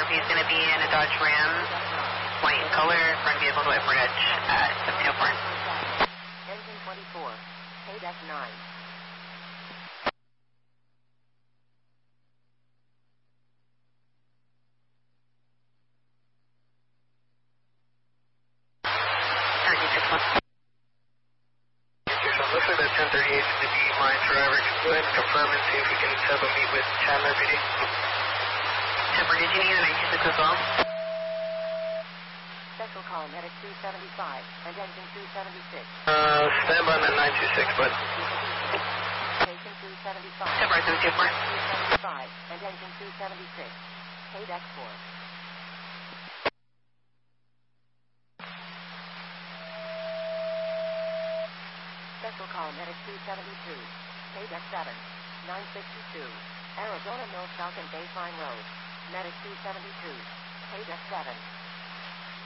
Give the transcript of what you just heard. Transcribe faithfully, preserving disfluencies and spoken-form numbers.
He's going to be in a Dodge Ram, white in color, front vehicle to Whiteford Edge at seventeen oh four. Engine twenty-four, K nine. Looks like that ten thirty-eight is to be my driver. Go ahead and confirm and see if we can have a meet with Chandler P D. Temper, did you need a nine two six as well? Special call medic two seventy-five and engine two seventy-six. Uh, stand by on that nine two six, bud. Station two seventy-five. Temper, seven two four. two seventy-five and engine two seventy-six. K four. Special call medic two seventy-two. K seven. nine sixty-two. Arizona North Falcon Baseline Road. Medic two seventy-two. K seven.